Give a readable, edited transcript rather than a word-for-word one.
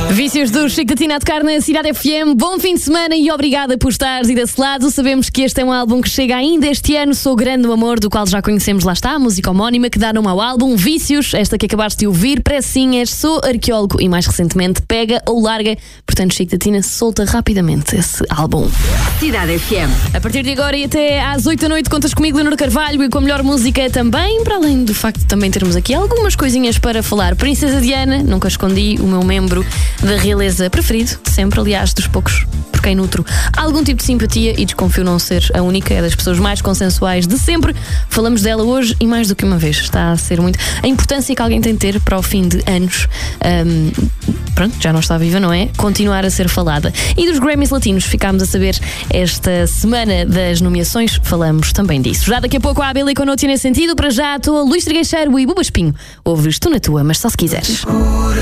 Vícios do Chico da Tina a tocar na Cidade FM. Bom fim de semana e obrigada por estares e desse lado. Sabemos que este é um álbum que chega ainda este ano. Sou grande no amor, do qual já conhecemos, lá está, a música homónima que dá nome ao álbum. Vícios, esta que acabaste de ouvir, Pressinhas, Sou Arqueólogo e mais recentemente Pega ou Larga. Portanto, Chico da Tina solta rapidamente esse álbum. Cidade FM. A partir de agora e até às 8 da noite contas comigo, Leonor Carvalho, e com a melhor música também, para além do facto de também termos aqui algumas coisinhas para falar. Princesa Diana, nunca escondi o meu membro da realeza preferido, sempre, aliás, dos poucos por quem nutro algum tipo de simpatia e desconfio não ser a única, é das pessoas mais consensuais de sempre. Falamos dela hoje e mais do que uma vez. Está a ser muito a importância que alguém tem de ter para o fim de anos, pronto, já não está viva, não é? Continuar a ser falada. E dos Grammys latinos ficámos a saber esta semana das nomeações, falamos também disso. Já daqui a pouco a Abel e com Noite Nesse Sentido. Para já estou Luís Trigueixeiro e Buba Espinho. Ouves tu na tua, mas só se quiseres.